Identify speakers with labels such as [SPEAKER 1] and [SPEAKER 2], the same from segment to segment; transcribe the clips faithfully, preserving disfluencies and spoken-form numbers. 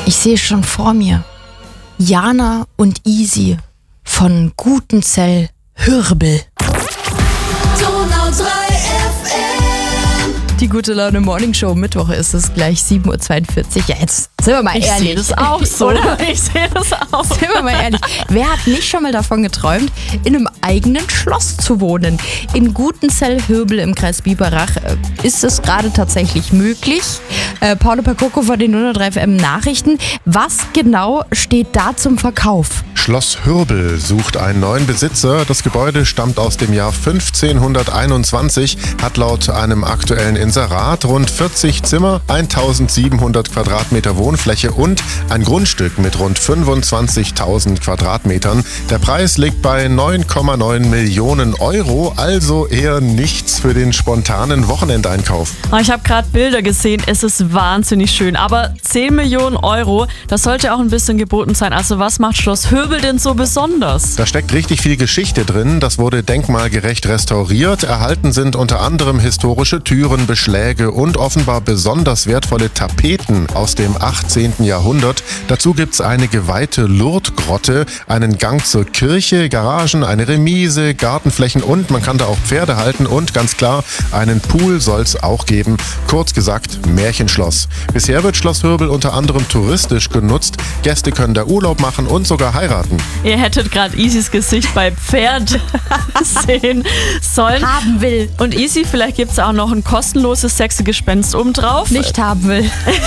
[SPEAKER 1] Ich sehe schon vor mir Jana und Easy von Gutenzell Hürbel.
[SPEAKER 2] Donau drei F M.
[SPEAKER 1] Die Gute Laune Morning Show. Mittwoch ist es gleich sieben Uhr zweiundvierzig. Ja, jetzt sind wir mal
[SPEAKER 3] Ich
[SPEAKER 1] ehrlich.
[SPEAKER 3] sehe das auch so.
[SPEAKER 1] Oder?
[SPEAKER 3] Ich sehe das auch.
[SPEAKER 1] Sind wir mal ehrlich. Wer hat nicht schon mal davon geträumt, in einem eigenen Schloss zu wohnen? In Gutenzell-Hürbel im Kreis Biberach äh, ist es gerade tatsächlich möglich. Äh, Paolo Percoco von den Donau drei F M Nachrichten. Was genau steht da zum Verkauf?
[SPEAKER 4] Schloss Hürbel sucht einen neuen Besitzer. Das Gebäude stammt aus dem Jahr fünfzehnhunderteinundzwanzig, hat laut einem aktuellen Inserat rund vierzig Zimmer, eintausendsiebenhundert Quadratmeter Wohnfläche und ein Grundstück mit rund fünfundzwanzigtausend Quadratmetern. Der Preis liegt bei neun Komma neun Millionen Euro, also eher nichts für den spontanen Wochenendeinkauf.
[SPEAKER 3] Ich habe gerade Bilder gesehen, es ist wahnsinnig schön. Aber zehn Millionen Euro, das sollte auch ein bisschen geboten sein. Also was macht Schloss Hürbel denn so besonders?
[SPEAKER 4] Da steckt richtig viel Geschichte drin. Das wurde denkmalgerecht restauriert. Erhalten sind unter anderem historische Türen, Beschläge und offenbar besonders wertvolle Tapeten aus dem achtzehnten Jahrhundert. Dazu gibt's eine geweihte Lourdes-Grotte, einen Gang zur Kirche, Garagen, eine Remise, Gartenflächen und man kann da auch Pferde halten und ganz klar, einen Pool soll's auch geben. Kurz gesagt, Märchenschloss. Bisher wird Schloss Hürbel unter anderem touristisch genutzt. Gäste können da Urlaub machen und sogar heiraten.
[SPEAKER 3] Ihr hättet gerade Easys Gesicht bei Pferd sehen sollen.
[SPEAKER 1] Haben will.
[SPEAKER 3] Und Easy, vielleicht gibt es auch noch ein kostenloses sexy Gespenst obendrauf.
[SPEAKER 1] Nicht haben will.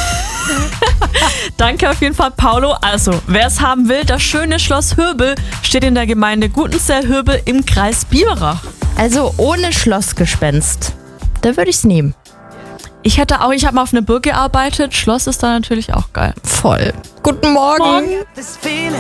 [SPEAKER 3] Danke auf jeden Fall, Paolo. Also, wer es haben will, das schöne Schloss Hürbel steht in der Gemeinde Gutenzell-Hürbel im Kreis Biberach.
[SPEAKER 1] Also ohne Schlossgespenst. Da würde ich's nehmen.
[SPEAKER 3] Ich hätte auch, ich habe mal auf einer Burg gearbeitet. Schloss ist da natürlich auch geil.
[SPEAKER 1] Voll. Guten Morgen.
[SPEAKER 3] Morgen.